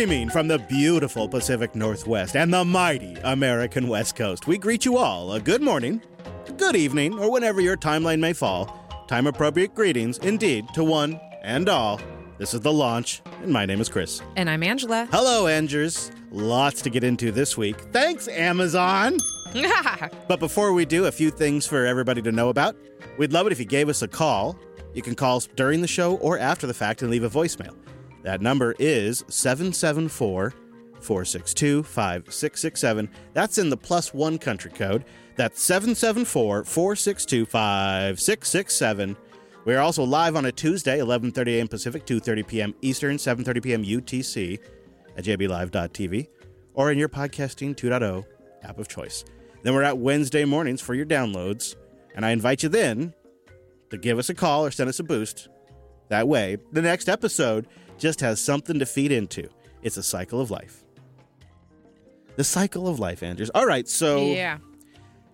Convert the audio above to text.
Streaming from the beautiful Pacific Northwest and the mighty American West Coast, we greet you all a good morning, good evening, or whenever your timeline may fall. Time-appropriate greetings, indeed, to one and all. This is The Launch, and my name is Chris. And I'm Angela. Hello, Angers. Lots to get into this week. Thanks, Amazon! But before we do, a few things for everybody to know about. We'd love it if you gave us a call. You can call us during the show or after the fact and leave a voicemail. That number is 774-462-5667. That's in the +1 country code. That's 774-462-5667. We are also live on a Tuesday, 11:30 a.m. Pacific, 2:30 p.m. Eastern, 7:30 p.m. UTC at jblive.tv or in your podcasting 2.0 app of choice. Then we're out Wednesday mornings for your downloads, and I invite you then to give us a call or send us a boost. That way, the next episode just has something to feed into. It's a cycle of life. The cycle of life, Andrews. All right, so Yeah.